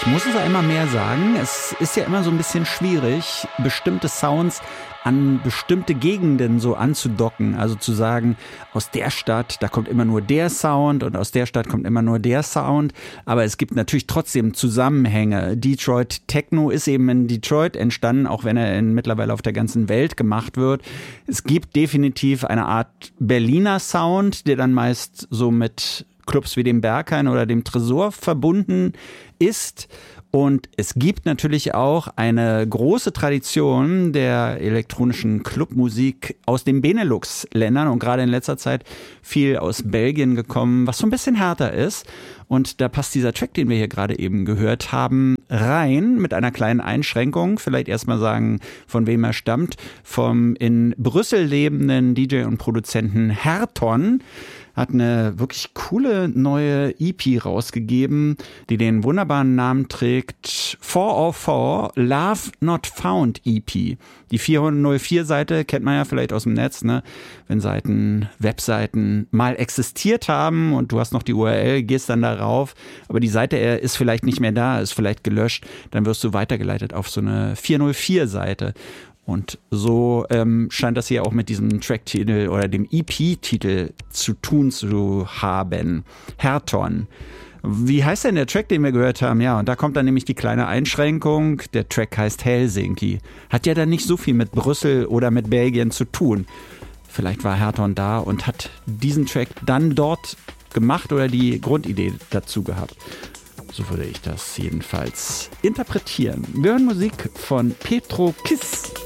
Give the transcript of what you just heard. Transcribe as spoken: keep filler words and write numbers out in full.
ich muss es einmal mehr sagen, es ist ja immer so ein bisschen schwierig, bestimmte Sounds an bestimmte Gegenden so anzudocken. Also zu sagen, aus der Stadt, da kommt immer nur der Sound und aus der Stadt kommt immer nur der Sound. Aber es gibt natürlich trotzdem Zusammenhänge. Detroit Techno ist eben in Detroit entstanden, auch wenn er in, mittlerweile auf der ganzen Welt gemacht wird. Es gibt definitiv eine Art Berliner Sound, der dann meist so mit Clubs wie dem Berghain oder dem Tresor verbunden ist. Und es gibt natürlich auch eine große Tradition der elektronischen Clubmusik aus den Benelux-Ländern und gerade in letzter Zeit viel aus Belgien gekommen, was so ein bisschen härter ist. Und da passt dieser Track, den wir hier gerade eben gehört haben, rein mit einer kleinen Einschränkung. Vielleicht erstmal sagen, von wem er stammt. Vom in Brüssel lebenden D J und Produzenten Herton. Hat eine wirklich coole neue E P rausgegeben, die den wunderbaren Namen trägt vier null vier Love Not Found E P. Die vierhundertvier Seite kennt man ja vielleicht aus dem Netz, ne? Wenn Seiten, Webseiten mal existiert haben und du hast noch die U R L, gehst dann darauf, aber die Seite ist vielleicht nicht mehr da, ist vielleicht gelöscht, dann wirst du weitergeleitet auf so eine vierhundertvier Seite. Und so ähm, scheint das hier auch mit diesem Tracktitel oder dem E P-Titel zu tun zu haben. Herton. Wie heißt denn der Track, den wir gehört haben? Ja, und da kommt dann nämlich die kleine Einschränkung. Der Track heißt Helsinki. Hat ja dann nicht so viel mit Brüssel oder mit Belgien zu tun. Vielleicht war Herton da und hat diesen Track dann dort gemacht oder die Grundidee dazu gehabt. So würde ich das jedenfalls interpretieren. Wir hören Musik von Petro Kiss.